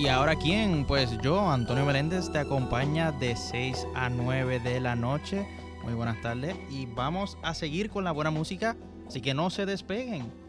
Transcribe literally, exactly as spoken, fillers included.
Y ahora, ¿quién? Pues yo, Antonio Meléndez, te acompaña de seis a nueve de la noche. Muy buenas tardes y vamos a seguir con la buena música, así que no se despeguen.